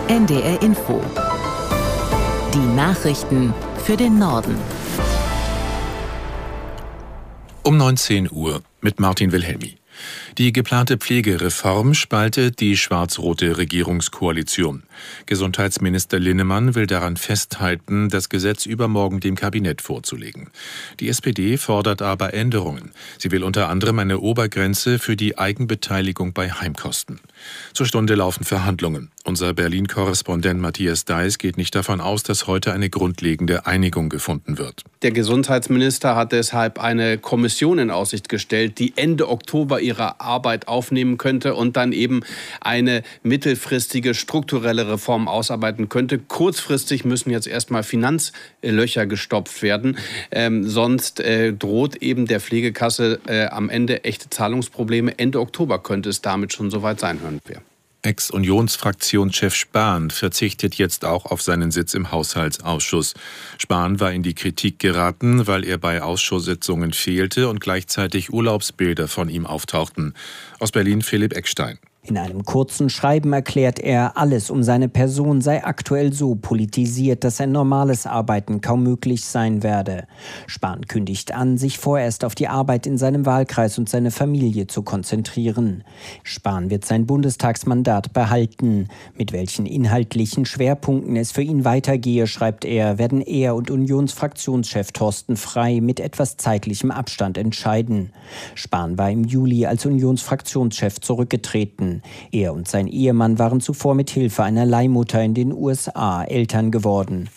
NDR Info. Die Nachrichten für den Norden. Um 19 Uhr mit Martin Wilhelmi. Die geplante Pflegereform spaltet die schwarz-rote Regierungskoalition. Gesundheitsminister Linnemann will daran festhalten, das Gesetz übermorgen dem Kabinett vorzulegen. Die SPD fordert aber Änderungen. Sie will unter anderem eine Obergrenze für die Eigenbeteiligung bei Heimkosten. Zur Stunde laufen Verhandlungen. Unser Berlin-Korrespondent Matthias Deiß geht nicht davon aus, dass heute eine grundlegende Einigung gefunden wird. Der Gesundheitsminister hat deshalb eine Kommission in Aussicht gestellt, die Ende Oktober ihre Arbeit aufnehmen könnte und dann eben eine mittelfristige strukturelle Reform ausarbeiten könnte. Kurzfristig müssen jetzt erstmal Finanzlöcher gestopft werden. Sonst droht eben der Pflegekasse am Ende echte Zahlungsprobleme. Ende Oktober könnte es damit schon soweit sein, hören wir. Ex-Unionsfraktionschef Spahn verzichtet jetzt auch auf seinen Sitz im Haushaltsausschuss. Spahn war in die Kritik geraten, weil er bei Ausschusssitzungen fehlte und gleichzeitig Urlaubsbilder von ihm auftauchten. Aus Berlin Philipp Eckstein. In einem kurzen Schreiben erklärt er, alles um seine Person sei aktuell so politisiert, dass ein normales Arbeiten kaum möglich sein werde. Spahn kündigt an, sich vorerst auf die Arbeit in seinem Wahlkreis und seine Familie zu konzentrieren. Spahn wird sein Bundestagsmandat behalten. Mit welchen inhaltlichen Schwerpunkten es für ihn weitergehe, schreibt er, werden er und Unionsfraktionschef Thorsten Frey mit etwas zeitlichem Abstand entscheiden. Spahn war im Juli als Unionsfraktionschef zurückgetreten. Er und sein Ehemann waren zuvor mit Hilfe einer Leihmutter in den USA Eltern geworden.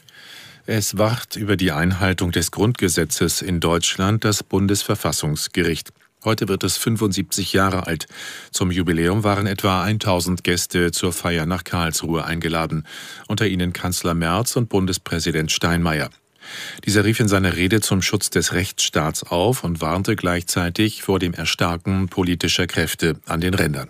Es wacht über die Einhaltung des Grundgesetzes in Deutschland das Bundesverfassungsgericht. Heute wird es 75 Jahre alt. Zum Jubiläum waren etwa 1000 Gäste zur Feier nach Karlsruhe eingeladen. Unter ihnen Kanzler Merz und Bundespräsident Steinmeier. Dieser rief in seiner Rede zum Schutz des Rechtsstaats auf und warnte gleichzeitig vor dem Erstarken politischer Kräfte an den Rändern.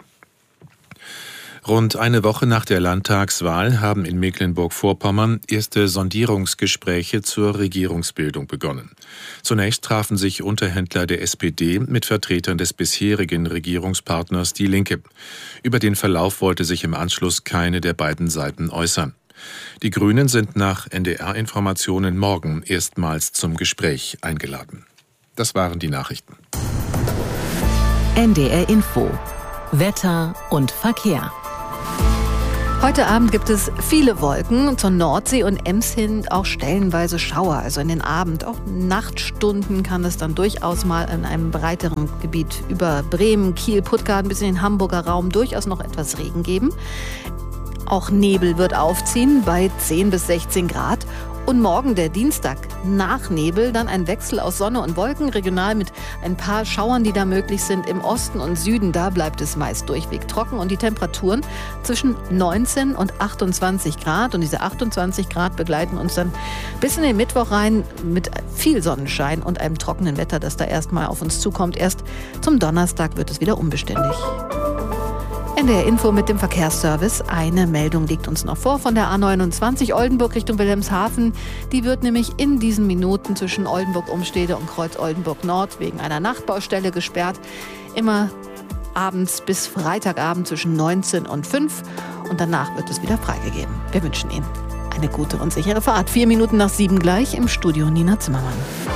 Rund eine Woche nach der Landtagswahl haben in Mecklenburg-Vorpommern erste Sondierungsgespräche zur Regierungsbildung begonnen. Zunächst trafen sich Unterhändler der SPD mit Vertretern des bisherigen Regierungspartners Die Linke. Über den Verlauf wollte sich im Anschluss keine der beiden Seiten äußern. Die Grünen sind nach NDR-Informationen morgen erstmals zum Gespräch eingeladen. Das waren die Nachrichten. NDR Info. Wetter und Verkehr. Heute Abend gibt es viele Wolken, zur Nordsee und Ems hin auch stellenweise Schauer, also in den Abend. Auch Nachtstunden kann es dann durchaus mal in einem breiteren Gebiet über Bremen, Kiel, Puttgarden bis in den Hamburger Raum durchaus noch etwas Regen geben. Auch Nebel wird aufziehen bei 10 bis 16 Grad. Und morgen, der Dienstag, nach Nebel, dann ein Wechsel aus Sonne und Wolken, regional mit ein paar Schauern, die da möglich sind. Im Osten und Süden, da bleibt es meist durchweg trocken und die Temperaturen zwischen 19 und 28 Grad. Und diese 28 Grad begleiten uns dann bis in den Mittwoch rein mit viel Sonnenschein und einem trockenen Wetter, das da erstmal auf uns zukommt. Erst zum Donnerstag wird es wieder unbeständig. NDR Info mit dem Verkehrsservice. Eine Meldung liegt uns noch vor von der A29 Oldenburg Richtung Wilhelmshaven. Die wird nämlich in diesen Minuten zwischen Oldenburg-Umstede und Kreuz-Oldenburg-Nord wegen einer Nachtbaustelle gesperrt. Immer abends bis Freitagabend zwischen 19 und 5. Und danach wird es wieder freigegeben. Wir wünschen Ihnen eine gute und sichere Fahrt. 4 Minuten nach 7 gleich im Studio Nina Zimmermann.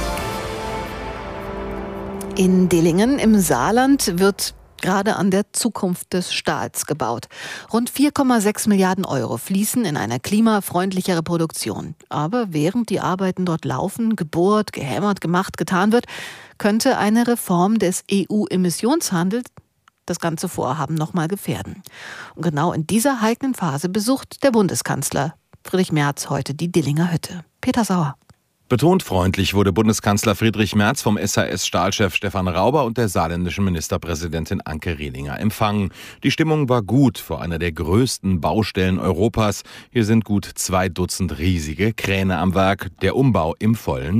In Dillingen im Saarland wird gerade an der Zukunft des Stahls gebaut. Rund 4,6 Milliarden Euro fließen in eine klimafreundlichere Produktion. Aber während die Arbeiten dort laufen, gebohrt, gehämmert, gemacht, getan wird, könnte eine Reform des EU-Emissionshandels das ganze Vorhaben nochmal gefährden. Und genau in dieser heiklen Phase besucht der Bundeskanzler Friedrich Merz heute die Dillinger Hütte. Peter Sauer. Betont freundlich wurde Bundeskanzler Friedrich Merz vom SAS-Stahlchef Stefan Rauber und der saarländischen Ministerpräsidentin Anke Rehlinger empfangen. Die Stimmung war gut vor einer der größten Baustellen Europas. Hier sind gut 2 Dutzend riesige Kräne am Werk, der Umbau im vollen Gang.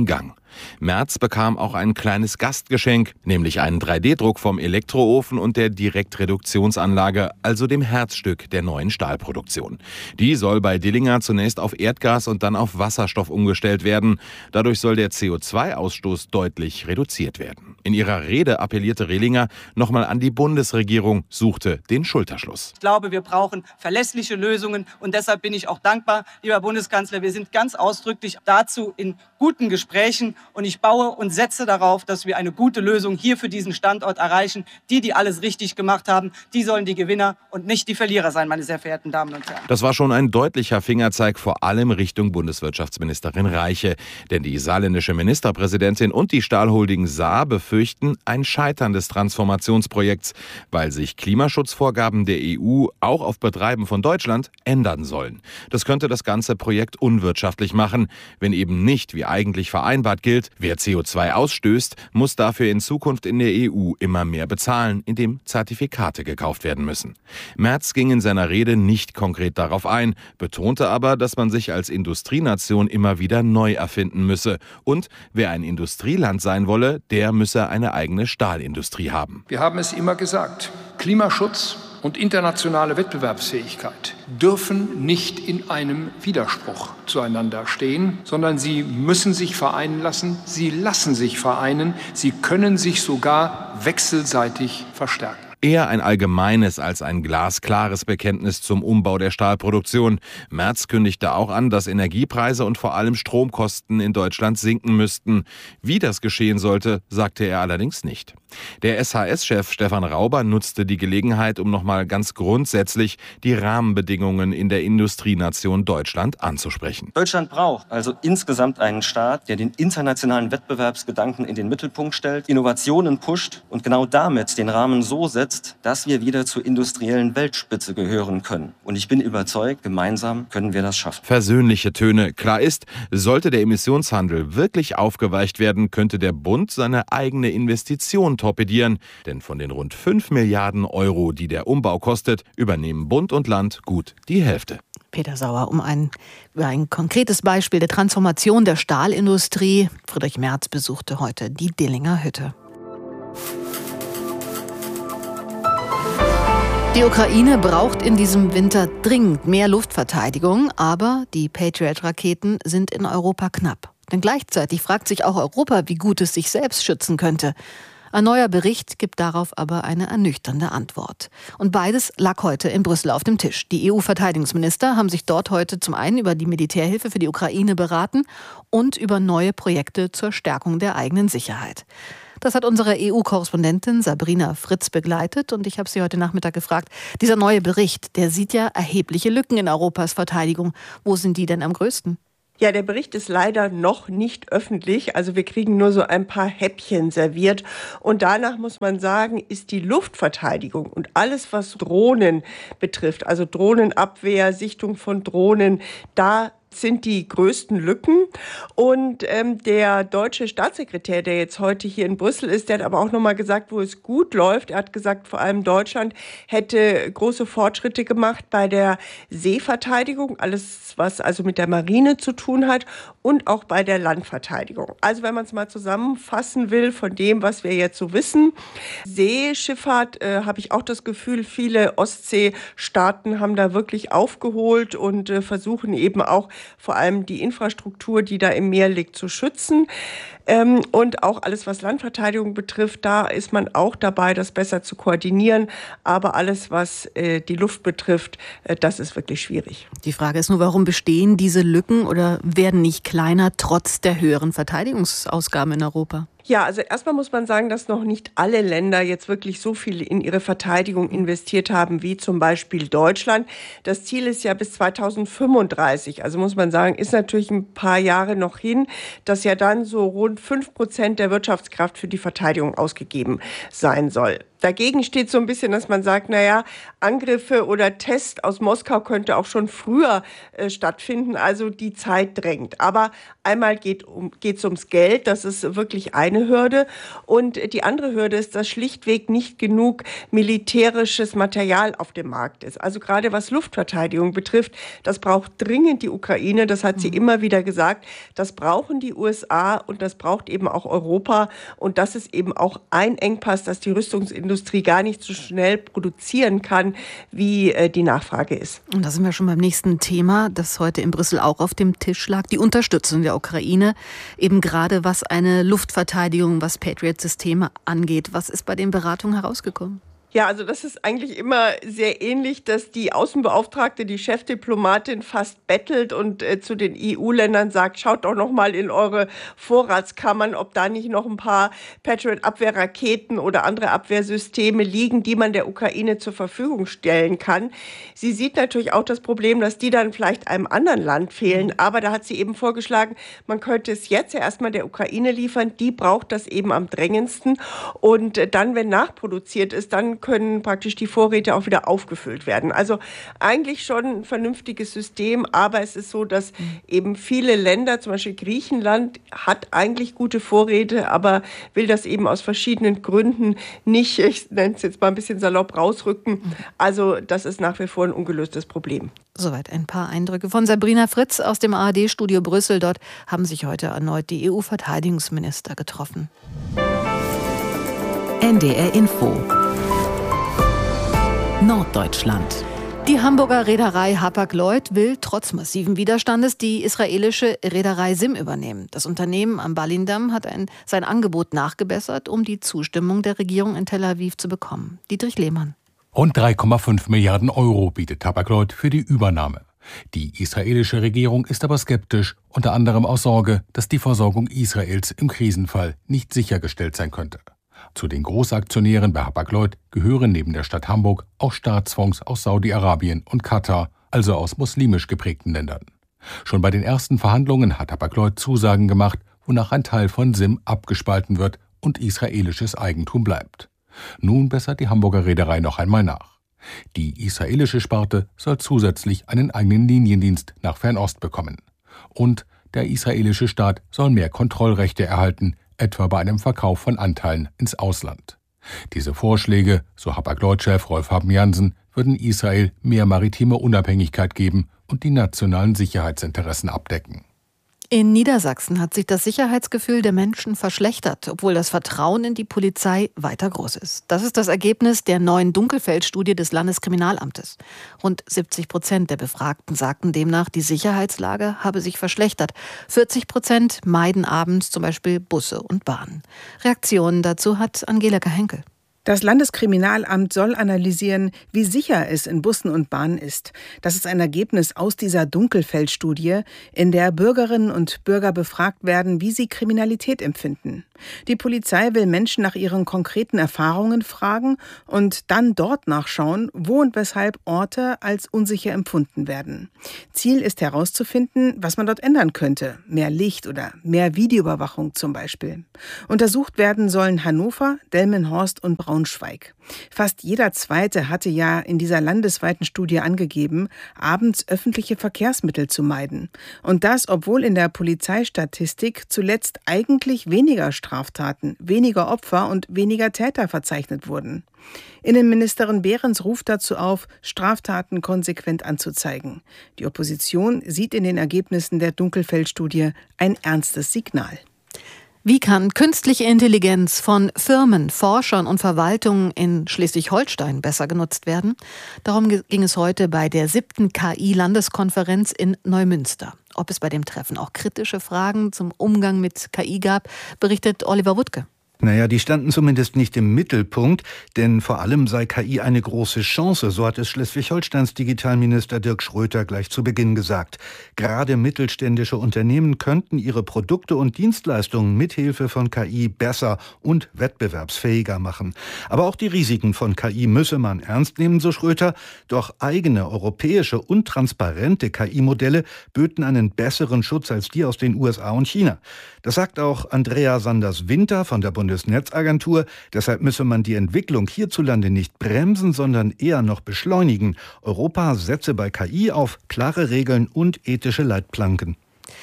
Merz bekam auch ein kleines Gastgeschenk, nämlich einen 3D-Druck vom Elektroofen und der Direktreduktionsanlage, also dem Herzstück der neuen Stahlproduktion. Die soll bei Dillinger zunächst auf Erdgas und dann auf Wasserstoff umgestellt werden. Dadurch soll der CO2-Ausstoß deutlich reduziert werden. In ihrer Rede appellierte Rehlinger nochmal an die Bundesregierung, suchte den Schulterschluss. Ich glaube, wir brauchen verlässliche Lösungen und deshalb bin ich auch dankbar, lieber Bundeskanzler. Wir sind ganz ausdrücklich dazu in guten Gesprächen und ich baue und setze darauf, dass wir eine gute Lösung hier für diesen Standort erreichen. Die alles richtig gemacht haben, die sollen die Gewinner und nicht die Verlierer sein, meine sehr verehrten Damen und Herren. Das war schon ein deutlicher Fingerzeig, vor allem Richtung Bundeswirtschaftsministerin Reiche. Denn die saarländische Ministerpräsidentin und die Stahlholding Saar befürchten ein Scheitern des Transformationsprojekts, weil sich Klimaschutzvorgaben der EU auch auf Betreiben von Deutschland ändern sollen. Das könnte das ganze Projekt unwirtschaftlich machen, wenn eben nicht, wie eigentlich vereinbart gilt, wer CO2 ausstößt, muss dafür in Zukunft in der EU immer mehr bezahlen, indem Zertifikate gekauft werden müssen. Merz ging in seiner Rede nicht konkret darauf ein, betonte aber, dass man sich als Industrienation immer wieder neu erfinden müsse. Und wer ein Industrieland sein wolle, der müsse eine eigene Stahlindustrie haben. Wir haben es immer gesagt, Klimaschutz und internationale Wettbewerbsfähigkeit dürfen nicht in einem Widerspruch zueinander stehen, sondern sie müssen sich vereinen lassen, sie lassen sich vereinen, sie können sich sogar wechselseitig verstärken. Eher ein allgemeines als ein glasklares Bekenntnis zum Umbau der Stahlproduktion. Merz kündigte auch an, dass Energiepreise und vor allem Stromkosten in Deutschland sinken müssten. Wie das geschehen sollte, sagte er allerdings nicht. Der SHS-Chef Stefan Rauber nutzte die Gelegenheit, um nochmal ganz grundsätzlich die Rahmenbedingungen in der Industrienation Deutschland anzusprechen. Deutschland braucht also insgesamt einen Staat, der den internationalen Wettbewerbsgedanken in den Mittelpunkt stellt, Innovationen pusht und genau damit den Rahmen so setzt, dass wir wieder zur industriellen Weltspitze gehören können. Und ich bin überzeugt, gemeinsam können wir das schaffen. Versöhnliche Töne. Klar ist, sollte der Emissionshandel wirklich aufgeweicht werden, könnte der Bund seine eigene Investition torpedieren. Denn von den rund 5 Milliarden Euro, die der Umbau kostet, übernehmen Bund und Land gut die Hälfte. Peter Sauer, über ein konkretes Beispiel der Transformation der Stahlindustrie. Friedrich Merz besuchte heute die Dillinger Hütte. Die Ukraine braucht in diesem Winter dringend mehr Luftverteidigung, aber die Patriot-Raketen sind in Europa knapp. Denn gleichzeitig fragt sich auch Europa, wie gut es sich selbst schützen könnte. Ein neuer Bericht gibt darauf aber eine ernüchternde Antwort. Und beides lag heute in Brüssel auf dem Tisch. Die EU-Verteidigungsminister haben sich dort heute zum einen über die Militärhilfe für die Ukraine beraten und über neue Projekte zur Stärkung der eigenen Sicherheit. Das hat unsere EU-Korrespondentin Sabrina Fritz begleitet und ich habe sie heute Nachmittag gefragt, dieser neue Bericht, der sieht ja erhebliche Lücken in Europas Verteidigung. Wo sind die denn am größten? Ja, der Bericht ist leider noch nicht öffentlich. Also wir kriegen nur so ein paar Häppchen serviert. Und danach muss man sagen, ist die Luftverteidigung und alles, was Drohnen betrifft, also Drohnenabwehr, Sichtung von Drohnen, da sind die größten Lücken. Und der deutsche Staatssekretär, der jetzt heute hier in Brüssel ist, der hat aber auch nochmal gesagt, wo es gut läuft. Er hat gesagt, vor allem Deutschland hätte große Fortschritte gemacht bei der Seeverteidigung, alles, was also mit der Marine zu tun hat, und auch bei der Landverteidigung. Also wenn man es mal zusammenfassen will von dem, was wir jetzt so wissen, Seeschifffahrt, habe ich auch das Gefühl, viele Ostseestaaten haben da wirklich aufgeholt und versuchen eben auch vor allem die Infrastruktur, die da im Meer liegt, zu schützen. Und auch alles, was Landverteidigung betrifft, da ist man auch dabei, das besser zu koordinieren. Aber alles, was die Luft betrifft, das ist wirklich schwierig. Die Frage ist nur, warum bestehen diese Lücken oder werden nicht kleiner trotz der höheren Verteidigungsausgaben in Europa? Ja, also erstmal muss man sagen, dass noch nicht alle Länder jetzt wirklich so viel in ihre Verteidigung investiert haben, wie zum Beispiel Deutschland. Das Ziel ist ja bis 2035. Also muss man sagen, ist natürlich ein paar Jahre noch hin, dass ja dann so rund 5% der Wirtschaftskraft für die Verteidigung ausgegeben sein soll. Dagegen steht so ein bisschen, dass man sagt, naja, Angriffe oder Test aus Moskau könnte auch schon früher stattfinden. Also die Zeit drängt. Aber einmal geht es ums Geld. Das ist wirklich eine eine Hürde. Und die andere Hürde ist, dass schlichtweg nicht genug militärisches Material auf dem Markt ist. Also gerade was Luftverteidigung betrifft, das braucht dringend die Ukraine. Das hat sie immer wieder gesagt. Das brauchen die USA und das braucht eben auch Europa. Und das ist eben auch ein Engpass, dass die Rüstungsindustrie gar nicht so schnell produzieren kann, wie die Nachfrage ist. Und da sind wir schon beim nächsten Thema, das heute in Brüssel auch auf dem Tisch lag. Die Unterstützung der Ukraine, eben gerade was eine Luftverteidigung, was Patriot-Systeme angeht. Was ist bei den Beratungen herausgekommen? Ja, also das ist eigentlich immer sehr ähnlich, dass die Außenbeauftragte, die Chefdiplomatin fast bettelt und zu den EU-Ländern sagt, schaut doch noch mal in eure Vorratskammern, ob da nicht noch ein paar Patriot-Abwehrraketen oder andere Abwehrsysteme liegen, die man der Ukraine zur Verfügung stellen kann. Sie sieht natürlich auch das Problem, dass die dann vielleicht einem anderen Land fehlen, aber da hat sie eben vorgeschlagen, man könnte es jetzt ja erstmal der Ukraine liefern, die braucht das eben am drängendsten und dann, wenn nachproduziert ist, dann können praktisch die Vorräte auch wieder aufgefüllt werden. Also eigentlich schon ein vernünftiges System, aber es ist so, dass eben viele Länder, zum Beispiel Griechenland, hat eigentlich gute Vorräte, aber will das eben aus verschiedenen Gründen nicht, ich nenne es jetzt mal ein bisschen salopp, rausrücken. Also das ist nach wie vor ein ungelöstes Problem. Soweit ein paar Eindrücke von Sabrina Fritz aus dem ARD-Studio Brüssel. Dort haben sich heute erneut die EU-Verteidigungsminister getroffen. NDR Info Norddeutschland. Die Hamburger Reederei Hapag-Lloyd will trotz massiven Widerstandes die israelische Reederei SIM übernehmen. Das Unternehmen am Balindam hat sein Angebot nachgebessert, um die Zustimmung der Regierung in Tel Aviv zu bekommen. Dietrich Lehmann. Rund 3,5 Milliarden Euro bietet Hapag-Lloyd für die Übernahme. Die israelische Regierung ist aber skeptisch, unter anderem aus Sorge, dass die Versorgung Israels im Krisenfall nicht sichergestellt sein könnte. Zu den Großaktionären bei Hapag-Lloyd gehören neben der Stadt Hamburg auch Staatsfonds aus Saudi-Arabien und Katar, also aus muslimisch geprägten Ländern. Schon bei den ersten Verhandlungen hat Hapag-Lloyd Zusagen gemacht, wonach ein Teil von SIM abgespalten wird und israelisches Eigentum bleibt. Nun bessert die Hamburger Reederei noch einmal nach. Die israelische Sparte soll zusätzlich einen eigenen Liniendienst nach Fernost bekommen. Und der israelische Staat soll mehr Kontrollrechte erhalten, etwa bei einem Verkauf von Anteilen ins Ausland. Diese Vorschläge, so Hapag-Lloyd-Chef Rolf Haben-Jansen, würden Israel mehr maritime Unabhängigkeit geben und die nationalen Sicherheitsinteressen abdecken. In Niedersachsen hat sich das Sicherheitsgefühl der Menschen verschlechtert, obwohl das Vertrauen in die Polizei weiter groß ist. Das ist das Ergebnis der neuen Dunkelfeld-Studie des Landeskriminalamtes. Rund 70% der Befragten sagten demnach, die Sicherheitslage habe sich verschlechtert. 40% meiden abends zum Beispiel Busse und Bahnen. Reaktionen dazu hat Angelika Henkel. Das Landeskriminalamt soll analysieren, wie sicher es in Bussen und Bahnen ist. Das ist ein Ergebnis aus dieser Dunkelfeld-Studie, in der Bürgerinnen und Bürger befragt werden, wie sie Kriminalität empfinden. Die Polizei will Menschen nach ihren konkreten Erfahrungen fragen und dann dort nachschauen, wo und weshalb Orte als unsicher empfunden werden. Ziel ist herauszufinden, was man dort ändern könnte. Mehr Licht oder mehr Videoüberwachung zum Beispiel. Untersucht werden sollen Hannover, Delmenhorst und Braunschweig. Fast jeder Zweite hatte ja in dieser landesweiten Studie angegeben, abends öffentliche Verkehrsmittel zu meiden. Und das, obwohl in der Polizeistatistik zuletzt eigentlich weniger Straftaten, weniger Opfer und weniger Täter verzeichnet wurden. Innenministerin Behrens ruft dazu auf, Straftaten konsequent anzuzeigen. Die Opposition sieht in den Ergebnissen der Dunkelfeld-Studie ein ernstes Signal. Wie kann künstliche Intelligenz von Firmen, Forschern und Verwaltungen in Schleswig-Holstein besser genutzt werden? Darum ging es heute bei der 7. KI-Landeskonferenz in Neumünster. Ob es bei dem Treffen auch kritische Fragen zum Umgang mit KI gab, berichtet Oliver Wuttke. Naja, die standen zumindest nicht im Mittelpunkt, denn vor allem sei KI eine große Chance, so hat es Schleswig-Holsteins Digitalminister Dirk Schröter gleich zu Beginn gesagt. Gerade mittelständische Unternehmen könnten ihre Produkte und Dienstleistungen mithilfe von KI besser und wettbewerbsfähiger machen. Aber auch die Risiken von KI müsse man ernst nehmen, so Schröter. Doch eigene europäische und transparente KI-Modelle böten einen besseren Schutz als die aus den USA und China. Das sagt auch Andrea Sanders-Winter von der Bundesnetzagentur. Deshalb müsse man die Entwicklung hierzulande nicht bremsen, sondern eher noch beschleunigen. Europa setze bei KI auf klare Regeln und ethische Leitplanken.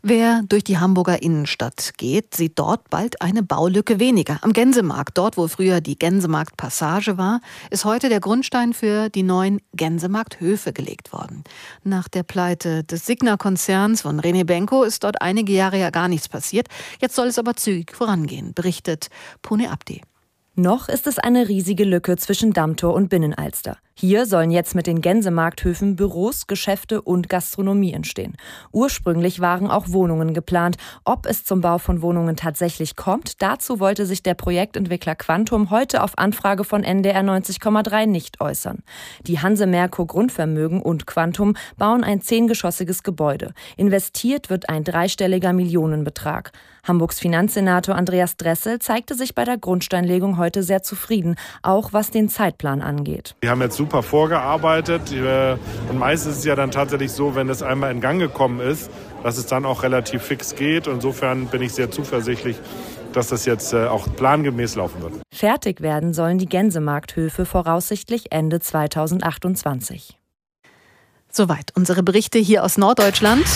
Wer durch die Hamburger Innenstadt geht, sieht dort bald eine Baulücke weniger. Am Gänsemarkt, dort wo früher die Gänsemarktpassage war, ist heute der Grundstein für die neuen Gänsemarkthöfe gelegt worden. Nach der Pleite des Signa-Konzerns von René Benko ist dort einige Jahre ja gar nichts passiert. Jetzt soll es aber zügig vorangehen, berichtet Pune Abdi. Noch ist es eine riesige Lücke zwischen Dammtor und Binnenalster. Hier sollen jetzt mit den Gänsemarkthöfen Büros, Geschäfte und Gastronomie entstehen. Ursprünglich waren auch Wohnungen geplant. Ob es zum Bau von Wohnungen tatsächlich kommt, dazu wollte sich der Projektentwickler Quantum heute auf Anfrage von NDR 90,3 nicht äußern. Die Hanse Merkur Grundvermögen und Quantum bauen ein 10-geschossiges Gebäude. Investiert wird ein dreistelliger Millionenbetrag. Hamburgs Finanzsenator Andreas Dressel zeigte sich bei der Grundsteinlegung heute sehr zufrieden, auch was den Zeitplan angeht. Wir haben jetzt super vorgearbeitet und meistens ist es ja dann tatsächlich so, wenn es einmal in Gang gekommen ist, dass es dann auch relativ fix geht. Insofern bin ich sehr zuversichtlich, dass das jetzt auch plangemäß laufen wird. Fertig werden sollen die Gänsemarkthöfe voraussichtlich Ende 2028. Soweit unsere Berichte hier aus Norddeutschland.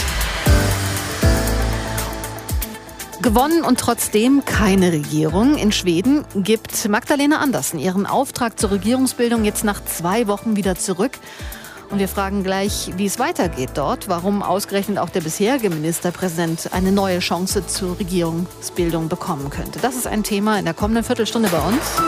Gewonnen und trotzdem keine Regierung. In Schweden gibt Magdalena Andersson ihren Auftrag zur Regierungsbildung jetzt nach 2 Wochen wieder zurück. Und wir fragen gleich, wie es weitergeht dort, warum ausgerechnet auch der bisherige Ministerpräsident eine neue Chance zur Regierungsbildung bekommen könnte. Das ist ein Thema in der kommenden Viertelstunde bei uns.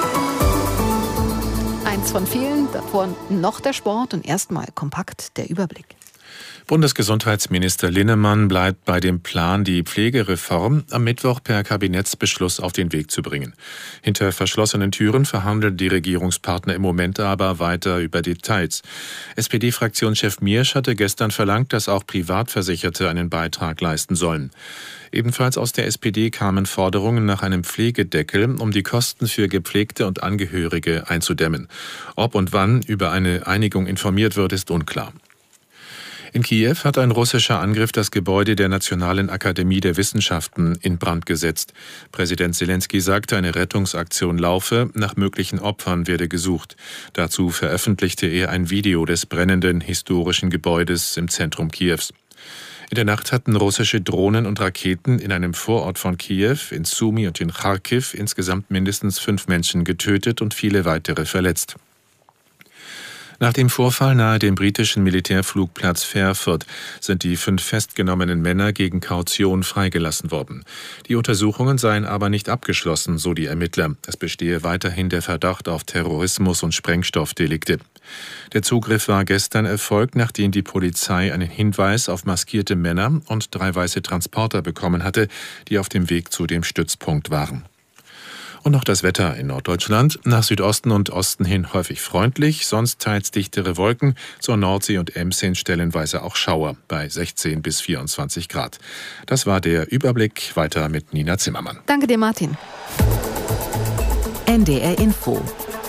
Eins von vielen, davor noch der Sport und erstmal kompakt der Überblick. Bundesgesundheitsminister Linnemann bleibt bei dem Plan, die Pflegereform am Mittwoch per Kabinettsbeschluss auf den Weg zu bringen. Hinter verschlossenen Türen verhandeln die Regierungspartner im Moment aber weiter über Details. SPD-Fraktionschef Miersch hatte gestern verlangt, dass auch Privatversicherte einen Beitrag leisten sollen. Ebenfalls aus der SPD kamen Forderungen nach einem Pflegedeckel, um die Kosten für Gepflegte und Angehörige einzudämmen. Ob und wann über eine Einigung informiert wird, ist unklar. In Kiew hat ein russischer Angriff das Gebäude der Nationalen Akademie der Wissenschaften in Brand gesetzt. Präsident Selenskyj sagte, eine Rettungsaktion laufe, nach möglichen Opfern werde gesucht. Dazu veröffentlichte er ein Video des brennenden historischen Gebäudes im Zentrum Kiews. In der Nacht hatten russische Drohnen und Raketen in einem Vorort von Kiew, in Sumy und in Charkiw insgesamt mindestens 5 Menschen getötet und viele weitere verletzt. Nach dem Vorfall nahe dem britischen Militärflugplatz Fairford sind die 5 festgenommenen Männer gegen Kaution freigelassen worden. Die Untersuchungen seien aber nicht abgeschlossen, so die Ermittler. Es bestehe weiterhin der Verdacht auf Terrorismus und Sprengstoffdelikte. Der Zugriff war gestern erfolgt, nachdem die Polizei einen Hinweis auf maskierte Männer und 3 weiße Transporter bekommen hatte, die auf dem Weg zu dem Stützpunkt waren. Und noch das Wetter in Norddeutschland. Nach Südosten und Osten hin häufig freundlich, sonst teils dichtere Wolken. Zur Nordsee und Ems hin stellenweise auch Schauer bei 16 bis 24 Grad. Das war der Überblick. Weiter mit Nina Zimmermann. Danke dir, Martin. NDR Info.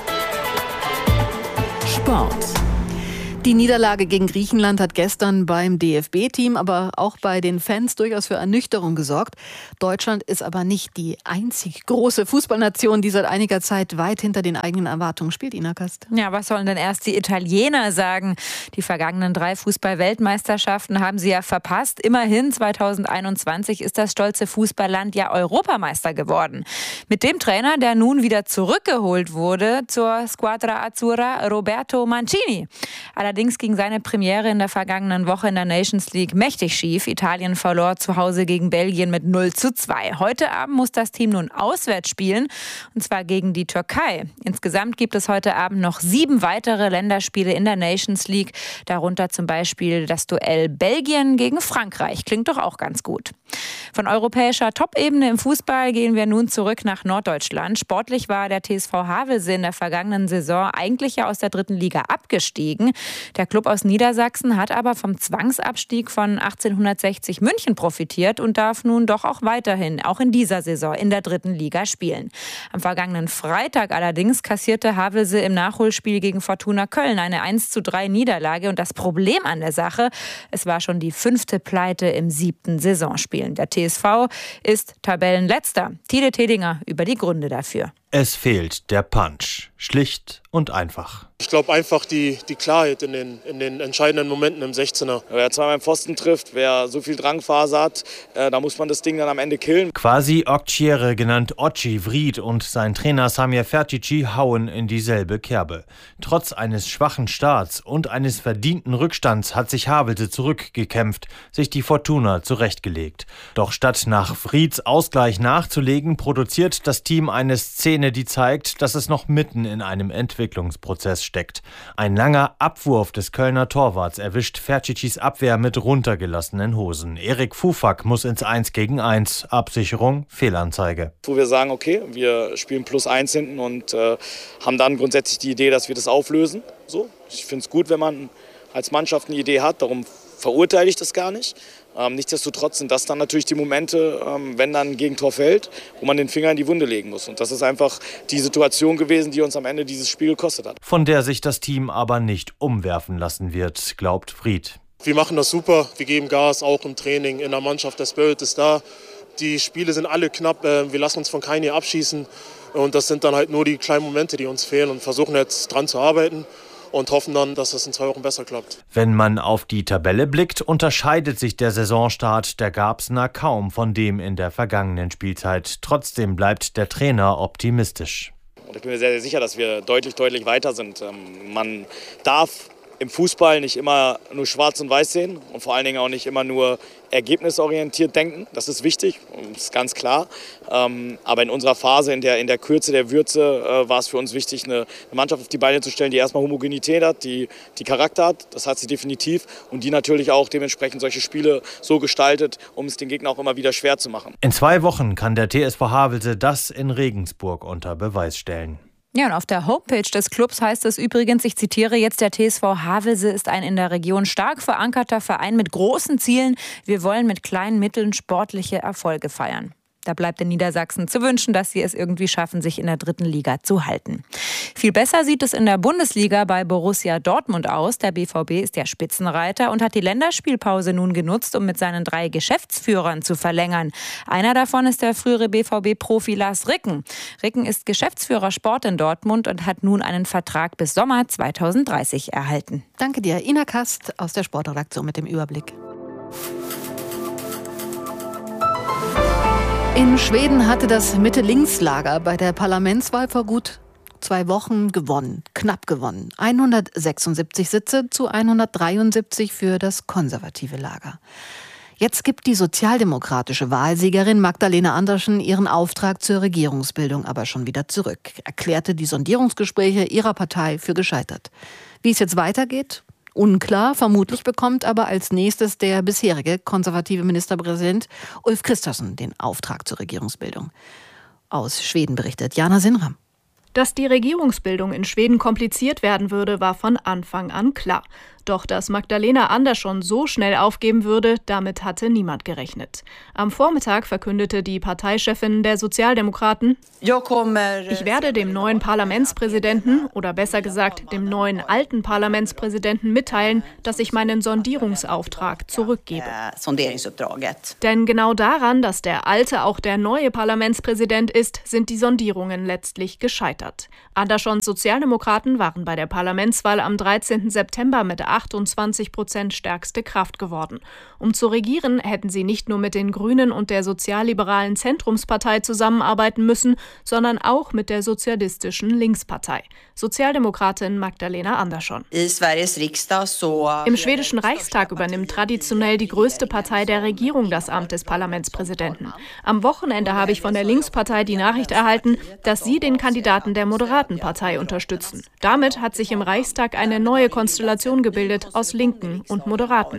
Sport. Die Niederlage gegen Griechenland hat gestern beim DFB-Team, aber auch bei den Fans durchaus für Ernüchterung gesorgt. Deutschland ist aber nicht die einzig große Fußballnation, die seit einiger Zeit weit hinter den eigenen Erwartungen spielt, Ina Kast. Ja, was sollen denn erst die Italiener sagen? Die vergangenen 3 Fußball-Weltmeisterschaften haben sie ja verpasst. Immerhin 2021 ist das stolze Fußballland ja Europameister geworden. Mit dem Trainer, der nun wieder zurückgeholt wurde zur Squadra Azzurra, Roberto Mancini. Allerdings ging seine Premiere in der vergangenen Woche in der Nations League mächtig schief. Italien verlor zu Hause gegen Belgien mit 0:2. Heute Abend muss das Team nun auswärts spielen, und zwar gegen die Türkei. Insgesamt gibt es heute Abend noch 7 weitere Länderspiele in der Nations League, darunter zum Beispiel das Duell Belgien gegen Frankreich. Klingt doch auch ganz gut. Von europäischer Top-Ebene im Fußball gehen wir nun zurück nach Norddeutschland. Sportlich war der TSV Havelse in der vergangenen Saison eigentlich ja aus der 3. Liga abgestiegen. Der Klub aus Niedersachsen hat aber vom Zwangsabstieg von 1860 München profitiert und darf nun doch auch weiterhin, auch in dieser Saison, in der 3. Liga spielen. Am vergangenen Freitag allerdings kassierte Havelse im Nachholspiel gegen Fortuna Köln eine 1:3 Niederlage. Und das Problem an der Sache, es war schon die 5. Pleite im 7. Saisonspiel. Der TSV ist Tabellenletzter. Tide Tedinger über die Gründe dafür. Es fehlt der Punch. Schlicht und einfach. Ich glaube einfach die Klarheit in den entscheidenden Momenten im 16er. Wer zweimal im Pfosten trifft, wer so viel Drangphase hat, da muss man das Ding dann am Ende killen. Quasi Oktiere, genannt Oci Vried, und sein Trainer Samir Fertici hauen in dieselbe Kerbe. Trotz eines schwachen Starts und eines verdienten Rückstands hat sich Havelse zurückgekämpft, sich die Fortuna zurechtgelegt. Doch statt nach Vrieds Ausgleich nachzulegen, produziert das Team eine Szene, die zeigt, dass es noch mitten in einem Entwicklungsprozess steckt. Ein langer Abwurf des Kölner Torwarts erwischt Ferticis Abwehr mit runtergelassenen Hosen. Erik Fufak muss ins 1-gegen-1. Absicherung, Fehlanzeige. Wo wir sagen, okay, wir spielen +1 hinten und haben dann grundsätzlich die Idee, dass wir das auflösen. So, ich finde es gut, wenn man als Mannschaft eine Idee hat, darum verurteile ich das gar nicht. Nichtsdestotrotz sind das dann natürlich die Momente, wenn dann ein Gegentor fällt, wo man den Finger in die Wunde legen muss. Und das ist einfach die Situation gewesen, die uns am Ende dieses Spiel gekostet hat. Von der sich das Team aber nicht umwerfen lassen wird, glaubt Vried. Wir machen das super, wir geben Gas, auch im Training, in der Mannschaft, der Spirit ist da. Die Spiele sind alle knapp, wir lassen uns von keinem hier abschießen. Und das sind dann halt nur die kleinen Momente, die uns fehlen, und versuchen jetzt dran zu arbeiten. Und hoffen dann, dass es in 2 Wochen besser klappt. Wenn man auf die Tabelle blickt, unterscheidet sich der Saisonstart der Garbsener kaum von dem in der vergangenen Spielzeit. Trotzdem bleibt der Trainer optimistisch. Und ich bin mir sehr, sehr sicher, dass wir deutlich weiter sind. Man darf im Fußball nicht immer nur schwarz und weiß sehen und vor allen Dingen auch nicht immer nur ergebnisorientiert denken. Das ist wichtig, das ist ganz klar. Aber in unserer Phase, in der Kürze der Würze, war es für uns wichtig, eine Mannschaft auf die Beine zu stellen, die erstmal Homogenität hat, die Charakter hat. Das hat sie definitiv. Und die natürlich auch dementsprechend solche Spiele so gestaltet, um es den Gegner auch immer wieder schwer zu machen. In 2 Wochen kann der TSV Havelse das in Regensburg unter Beweis stellen. Ja, und auf der Homepage des Clubs heißt es übrigens, ich zitiere jetzt, der TSV Havelse ist ein in der Region stark verankerter Verein mit großen Zielen. Wir wollen mit kleinen Mitteln sportliche Erfolge feiern. Da bleibt in Niedersachsen zu wünschen, dass sie es irgendwie schaffen, sich in der 3. Liga zu halten. Viel besser sieht es in der Bundesliga bei Borussia Dortmund aus. Der BVB ist der Spitzenreiter und hat die Länderspielpause nun genutzt, um mit seinen 3 Geschäftsführern zu verlängern. Einer davon ist der frühere BVB-Profi Lars Ricken. Ricken ist Geschäftsführer Sport in Dortmund und hat nun einen Vertrag bis Sommer 2030 erhalten. Danke dir, Ina Kast aus der Sportredaktion mit dem Überblick. In Schweden hatte das Mitte-Links-Lager bei der Parlamentswahl vor gut 2 Wochen gewonnen, knapp gewonnen. 176 Sitze zu 173 für das konservative Lager. Jetzt gibt die sozialdemokratische Wahlsiegerin Magdalena Andersson ihren Auftrag zur Regierungsbildung aber schon wieder zurück, erklärte die Sondierungsgespräche ihrer Partei für gescheitert. Wie es jetzt weitergeht? Unklar, vermutlich bekommt aber als nächstes der bisherige konservative Ministerpräsident Ulf Kristersson den Auftrag zur Regierungsbildung. Aus Schweden berichtet Jana Sinram. Dass die Regierungsbildung in Schweden kompliziert werden würde, war von Anfang an klar. Doch dass Magdalena Andersson so schnell aufgeben würde, damit hatte niemand gerechnet. Am Vormittag verkündete die Parteichefin der Sozialdemokraten: Ich werde dem neuen Parlamentspräsidenten, oder besser gesagt dem neuen alten Parlamentspräsidenten mitteilen, dass ich meinen Sondierungsauftrag zurückgebe. Denn genau daran, dass der alte auch der neue Parlamentspräsident ist, sind die Sondierungen letztlich gescheitert. Anderssons Sozialdemokraten waren bei der Parlamentswahl am 13. September mit 28% stärkste Kraft geworden. Um zu regieren, hätten sie nicht nur mit den Grünen und der sozialliberalen Zentrumspartei zusammenarbeiten müssen, sondern auch mit der sozialistischen Linkspartei. Sozialdemokratin Magdalena Andersson. Im schwedischen Reichstag übernimmt traditionell die größte Partei der Regierung das Amt des Parlamentspräsidenten. Am Wochenende habe ich von der Linkspartei die Nachricht erhalten, dass sie den Kandidaten der Moderatenpartei unterstützen. Damit hat sich im Reichstag eine neue Konstellation gebildet aus Linken und Moderaten.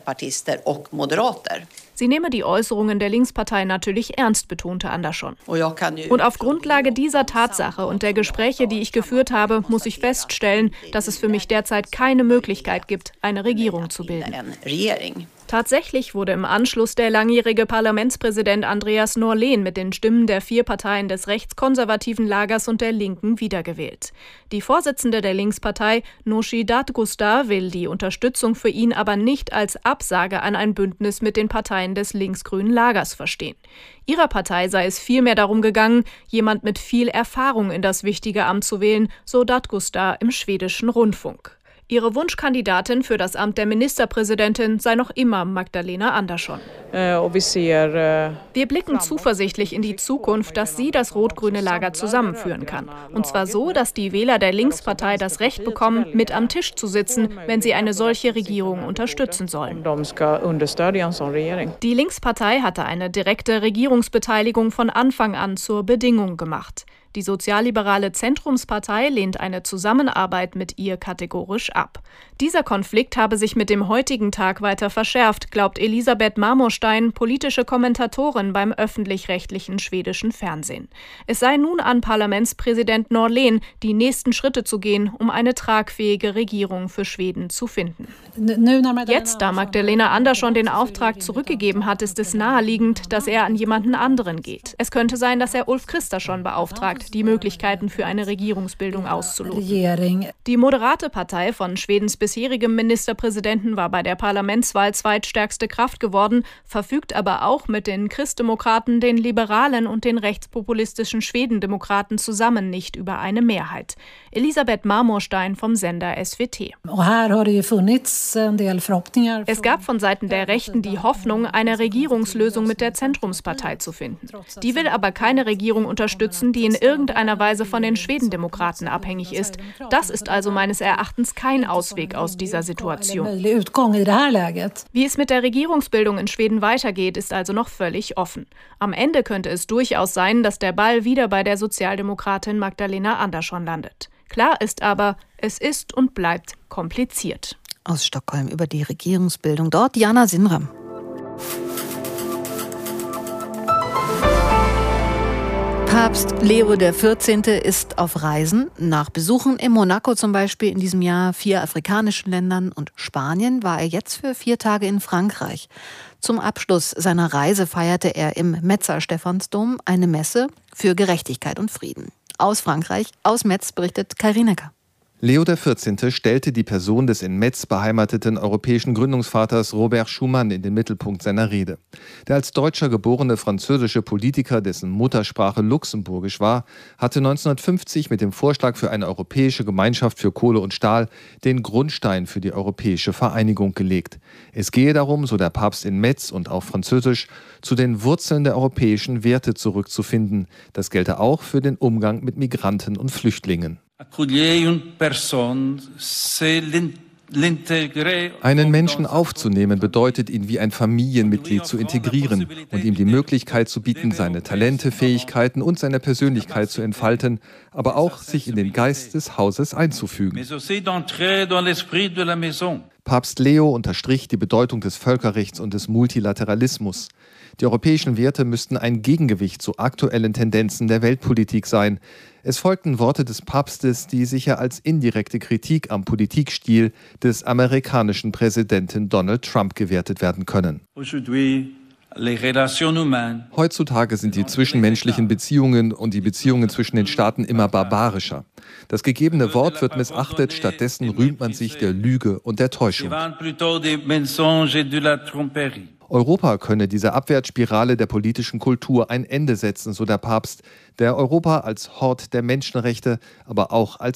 Sie nehme die Äußerungen der Linkspartei natürlich ernst, betonte Andersson. Und auf Grundlage dieser Tatsache und der Gespräche, die ich geführt habe, muss ich feststellen, dass es für mich derzeit keine Möglichkeit gibt, eine Regierung zu bilden. Tatsächlich wurde im Anschluss der langjährige Parlamentspräsident Andreas Norlén mit den Stimmen der 4 Parteien des rechtskonservativen Lagers und der Linken wiedergewählt. Die Vorsitzende der Linkspartei, Nooshi Dadgostar, will die Unterstützung für ihn aber nicht als Absage an ein Bündnis mit den Parteien des linksgrünen Lagers verstehen. Ihrer Partei sei es vielmehr darum gegangen, jemand mit viel Erfahrung in das wichtige Amt zu wählen, so Dadgostar im schwedischen Rundfunk. Ihre Wunschkandidatin für das Amt der Ministerpräsidentin sei noch immer Magdalena Andersson. Wir blicken zuversichtlich in die Zukunft, dass sie das rot-grüne Lager zusammenführen kann. Und zwar so, dass die Wähler der Linkspartei das Recht bekommen, mit am Tisch zu sitzen, wenn sie eine solche Regierung unterstützen sollen. Die Linkspartei hatte eine direkte Regierungsbeteiligung von Anfang an zur Bedingung gemacht. Die sozialliberale Zentrumspartei lehnt eine Zusammenarbeit mit ihr kategorisch ab. Dieser Konflikt habe sich mit dem heutigen Tag weiter verschärft, glaubt Elisabeth Marmorstein, politische Kommentatorin beim öffentlich-rechtlichen schwedischen Fernsehen. Es sei nun an Parlamentspräsident Norlén, die nächsten Schritte zu gehen, um eine tragfähige Regierung für Schweden zu finden. Jetzt, da Magdalena Andersson den Auftrag zurückgegeben hat, ist es naheliegend, dass er an jemanden anderen geht. Es könnte sein, dass er Ulf Kristersson beauftragt, die Möglichkeiten für eine Regierungsbildung auszuloten. Die moderate Partei von Schwedens bisherigem Ministerpräsidenten war bei der Parlamentswahl zweitstärkste Kraft geworden, verfügt aber auch mit den Christdemokraten, den Liberalen und den rechtspopulistischen Schwedendemokraten zusammen nicht über eine Mehrheit. Elisabeth Marmorstein vom Sender SWT. Es gab von Seiten der Rechten die Hoffnung, eine Regierungslösung mit der Zentrumspartei zu finden. Die will aber keine Regierung unterstützen, die in irgendeiner Weise von den Schwedendemokraten abhängig ist. Das ist also meines Erachtens kein Ausweg aus dieser Situation. Wie es mit der Regierungsbildung in Schweden weitergeht, ist also noch völlig offen. Am Ende könnte es durchaus sein, dass der Ball wieder bei der Sozialdemokratin Magdalena Andersson landet. Klar ist aber, es ist und bleibt kompliziert. Aus Stockholm über die Regierungsbildung dort Jana Sinram. Papst Leo XIV. Ist auf Reisen. Nach Besuchen in Monaco zum Beispiel in diesem Jahr, 4 afrikanischen Ländern und Spanien war er jetzt für 4 Tage in Frankreich. Zum Abschluss seiner Reise feierte er im Metzer Stephansdom eine Messe für Gerechtigkeit und Frieden. Aus Frankreich, aus Metz berichtet Kai Rienecker. Leo XIV. Stellte die Person des in Metz beheimateten europäischen Gründungsvaters Robert Schuman in den Mittelpunkt seiner Rede. Der als Deutscher geborene französische Politiker, dessen Muttersprache Luxemburgisch war, hatte 1950 mit dem Vorschlag für eine europäische Gemeinschaft für Kohle und Stahl den Grundstein für die europäische Vereinigung gelegt. Es gehe darum, so der Papst in Metz und auf Französisch, zu den Wurzeln der europäischen Werte zurückzufinden. Das gelte auch für den Umgang mit Migranten und Flüchtlingen. Einen Menschen aufzunehmen bedeutet, ihn wie ein Familienmitglied zu integrieren und ihm die Möglichkeit zu bieten, seine Talente, Fähigkeiten und seine Persönlichkeit zu entfalten, aber auch sich in den Geist des Hauses einzufügen. Papst Leo unterstrich die Bedeutung des Völkerrechts und des Multilateralismus. Die europäischen Werte müssten ein Gegengewicht zu aktuellen Tendenzen der Weltpolitik sein. Es folgten Worte des Papstes, die sicher als indirekte Kritik am Politikstil des amerikanischen Präsidenten Donald Trump gewertet werden können. Heutzutage sind die zwischenmenschlichen Beziehungen und die Beziehungen zwischen den Staaten immer barbarischer. Das gegebene Wort wird missachtet, stattdessen rühmt man sich der Lüge und der Täuschung. Europa könne dieser Abwärtsspirale der politischen Kultur ein Ende setzen, so der Papst, der Europa als Hort der Menschenrechte, aber auch als